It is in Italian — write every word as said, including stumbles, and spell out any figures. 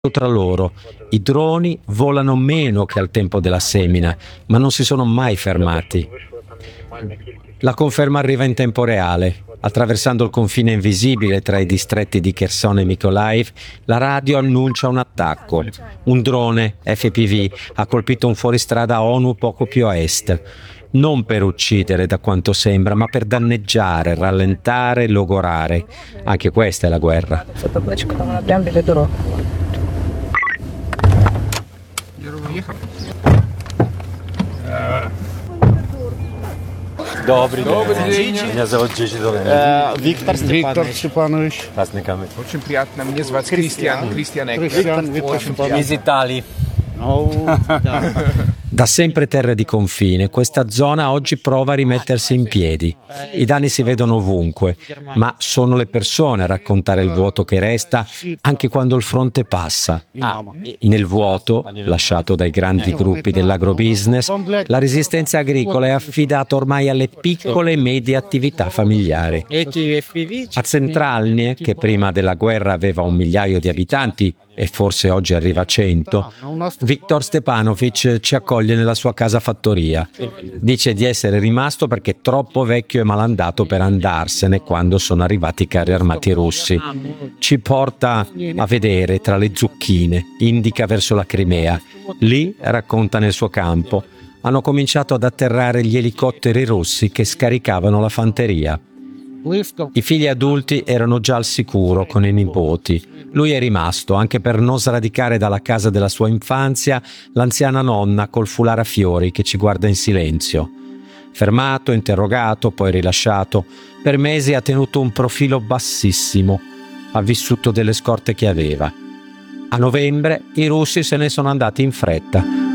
tra loro. I droni volano meno che al tempo della semina, ma non si sono mai fermati. La conferma arriva in tempo reale. Attraversando il confine invisibile tra i distretti di Kherson e Mykolaiv, la radio annuncia un attacco. Un drone F P V ha colpito un fuoristrada ONU poco più a est. Non per uccidere, da quanto sembra, ma per danneggiare, rallentare, logorare. Anche questa è la guerra. Добрый день. Меня зовут Джиджи Виктор Виктор Степанович. Праздниками. Очень приятно. Меня зовут Кристиан. Кристиан Кристиан Виктор Степанович. Из Италии. Da sempre terre di confine, questa zona oggi prova a rimettersi in piedi. I danni si vedono ovunque, ma sono le persone a raccontare il vuoto che resta anche quando il fronte passa. Nel vuoto, lasciato dai grandi gruppi dell'agrobusiness, la resistenza agricola è affidata ormai alle piccole e medie attività familiari. A Centralnie, che prima della guerra aveva un migliaio di abitanti, e forse oggi arriva a cento, Viktor Stepanovic ci accoglie nella sua casa fattoria. Dice di essere rimasto perché è troppo vecchio e malandato per andarsene quando sono arrivati i carri armati russi. Ci porta a vedere tra le zucchine, indica verso la Crimea. Lì, racconta nel suo campo, hanno cominciato ad atterrare gli elicotteri russi che scaricavano la fanteria. I figli adulti erano già al sicuro con i nipoti. Lui è rimasto, anche per non sradicare dalla casa della sua infanzia l'anziana nonna col foulard a fiori che ci guarda in silenzio. Fermato, interrogato, poi rilasciato, per mesi ha tenuto un profilo bassissimo. Ha vissuto delle scorte che aveva. A novembre i russi se ne sono andati in fretta.